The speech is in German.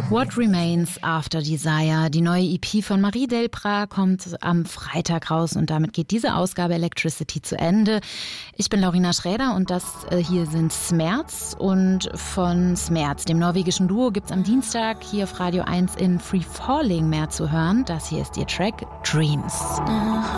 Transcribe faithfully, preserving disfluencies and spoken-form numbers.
What Remains After Desire. Die neue E P von Marie Delprat kommt am Freitag raus und damit geht diese Ausgabe Electricity zu Ende. Ich bin Laurina Schräder und das hier sind Smerz, und von Smerz, dem norwegischen Duo, gibt's am Dienstag hier auf Radio eins in Free Falling mehr zu hören. Das hier ist ihr Track Dreams.